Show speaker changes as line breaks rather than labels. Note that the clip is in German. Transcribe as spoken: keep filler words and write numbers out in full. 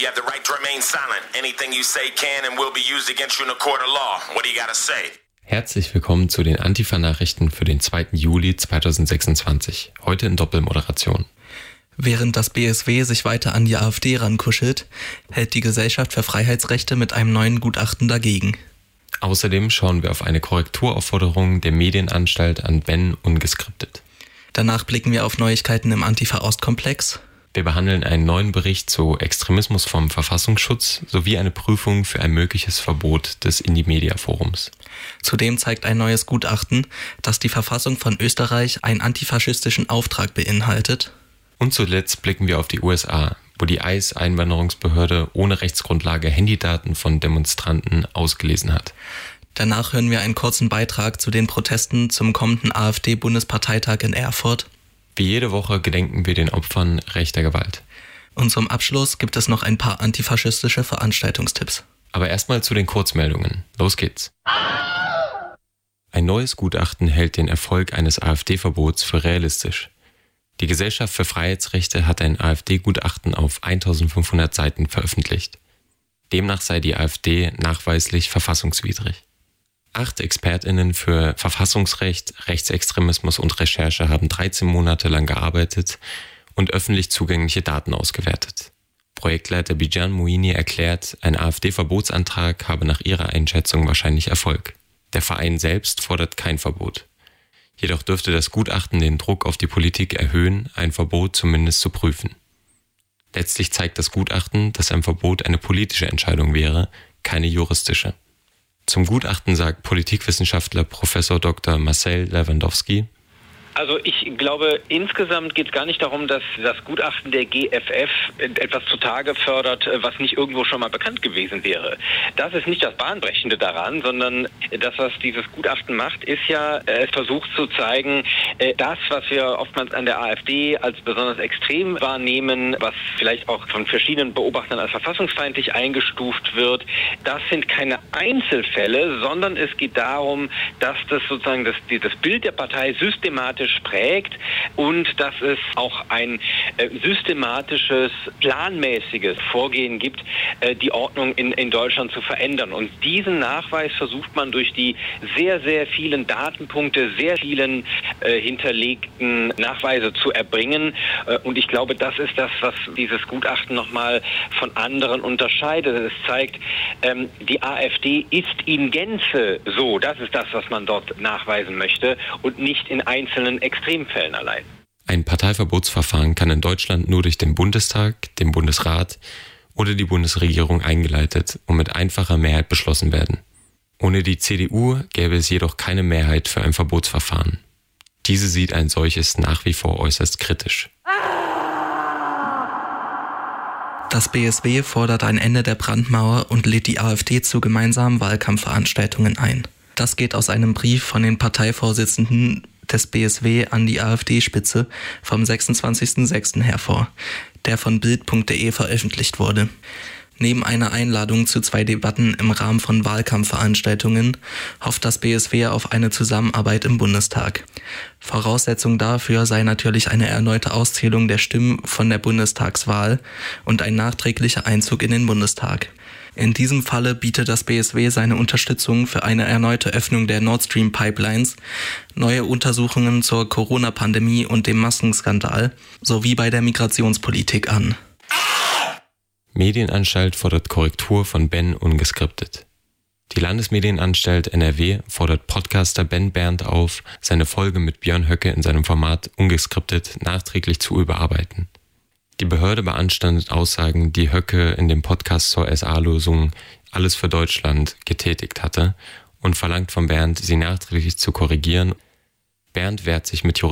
You have the right to remain silent. Anything you say can and will be used against you in a court of law. What do you gotta say?
Herzlich willkommen zu den Antifa-Nachrichten für den zweiten Juli zweitausendsechsundzwanzig. Heute in Doppelmoderation.
Während das B S W sich weiter an die AfD rankuschelt, hält die Gesellschaft für Freiheitsrechte mit einem neuen Gutachten dagegen.
Außerdem schauen wir auf eine Korrekturaufforderung der Medienanstalt an Ben ungeskriptet.
Danach blicken wir auf Neuigkeiten im Antifa-Ostkomplex.
Wir behandeln einen neuen Bericht zu Extremismus vom Verfassungsschutz sowie eine Prüfung für ein mögliches Verbot des Indie-Media-Forums.
Zudem zeigt ein neues Gutachten, dass die Verfassung von Österreich einen antifaschistischen Auftrag beinhaltet.
Und zuletzt blicken wir auf die U S A, wo die ICE-Einwanderungsbehörde ohne Rechtsgrundlage Handydaten von Demonstranten ausgelesen hat.
Danach hören wir einen kurzen Beitrag zu den Protesten zum kommenden AfD-Bundesparteitag in Erfurt.
Wie jede Woche gedenken wir den Opfern rechter Gewalt.
Und zum Abschluss gibt es noch ein paar antifaschistische Veranstaltungstipps.
Aber erstmal zu den Kurzmeldungen. Los geht's. Ein neues Gutachten hält den Erfolg eines AfD-Verbots für realistisch. Die Gesellschaft für Freiheitsrechte hat ein AfD-Gutachten auf eintausendfünfhundert Seiten veröffentlicht. Demnach sei die AfD nachweislich verfassungswidrig. Acht ExpertInnen für Verfassungsrecht, Rechtsextremismus und Recherche haben dreizehn Monate lang gearbeitet und öffentlich zugängliche Daten ausgewertet. Projektleiter Bijan Moini erklärt, ein AfD-Verbotsantrag habe nach ihrer Einschätzung wahrscheinlich Erfolg. Der Verein selbst fordert kein Verbot. Jedoch dürfte das Gutachten den Druck auf die Politik erhöhen, ein Verbot zumindest zu prüfen. Letztlich zeigt das Gutachten, dass ein Verbot eine politische Entscheidung wäre, keine juristische. Zum Gutachten sagt Politikwissenschaftler Professor Doktor Marcel Lewandowski:
Also ich glaube, insgesamt geht es gar nicht darum, dass das Gutachten der G F F etwas zutage fördert, was nicht irgendwo schon mal bekannt gewesen wäre. Das ist nicht das Bahnbrechende daran, sondern das, was dieses Gutachten macht, ist ja, es versucht zu zeigen, das, was wir oftmals an der AfD als besonders extrem wahrnehmen, was vielleicht auch von verschiedenen Beobachtern als verfassungsfeindlich eingestuft wird, das sind keine Einzelfälle, sondern es geht darum, dass das sozusagen das, das Bild der Partei systematisch prägt und dass es auch ein äh, systematisches, planmäßiges Vorgehen gibt, äh, die Ordnung in, in Deutschland zu verändern. Und diesen Nachweis versucht man durch die sehr, sehr vielen Datenpunkte, sehr vielen äh, hinterlegten Nachweise zu erbringen. Äh, und ich glaube, das ist das, was dieses Gutachten nochmal von anderen unterscheidet. Es zeigt, ähm, die AfD ist in Gänze so. Das ist das, was man dort nachweisen möchte und nicht in einzelnen Extremfällen allein.
Ein Parteiverbotsverfahren kann in Deutschland nur durch den Bundestag, den Bundesrat oder die Bundesregierung eingeleitet und mit einfacher Mehrheit beschlossen werden. Ohne die C D U gäbe es jedoch keine Mehrheit für ein Verbotsverfahren. Diese sieht ein solches nach wie vor äußerst kritisch.
Das B S W fordert ein Ende der Brandmauer und lädt die AfD zu gemeinsamen Wahlkampfveranstaltungen ein. Das geht aus einem Brief von den Parteivorsitzenden des B S W an die AfD-Spitze vom sechsundzwanzigsten sechsten hervor, der von Bild punkt de veröffentlicht wurde. Neben einer Einladung zu zwei Debatten im Rahmen von Wahlkampfveranstaltungen hofft das B S W auf eine Zusammenarbeit im Bundestag. Voraussetzung dafür sei natürlich eine erneute Auszählung der Stimmen von der Bundestagswahl und ein nachträglicher Einzug in den Bundestag. In diesem Falle bietet das B S W seine Unterstützung für eine erneute Öffnung der Nord Stream Pipelines, neue Untersuchungen zur Corona-Pandemie und dem Maskenskandal sowie bei der Migrationspolitik an.
Medienanstalt fordert Korrektur von Ben ungeskriptet. Die Landesmedienanstalt N R W fordert Podcaster Ben Berndt auf, seine Folge mit Björn Höcke in seinem Format ungeskriptet nachträglich zu überarbeiten. Die Behörde beanstandet Aussagen, die Höcke in dem Podcast zur S A-Lösung Alles für Deutschland getätigt hatte und verlangt von Berndt, sie nachträglich zu korrigieren. Berndt wehrt sich mit